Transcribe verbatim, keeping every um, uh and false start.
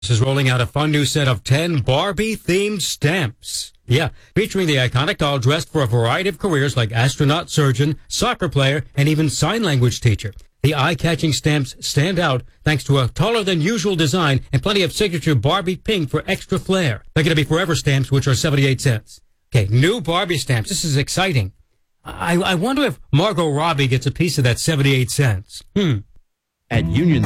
is rolling out a fun new set of ten Barbie-themed stamps. Yeah, featuring the iconic doll dressed for a variety of careers like astronaut, surgeon, soccer player, and even sign language teacher. The eye-catching stamps stand out thanks to a taller-than-usual design and plenty of signature Barbie pink for extra flair. They're going to be forever stamps, which are seventy-eight cents. Okay, new Barbie stamps. This is exciting. I, I wonder if Margot Robbie gets a piece of that seventy-eight cents. Hmm. At Union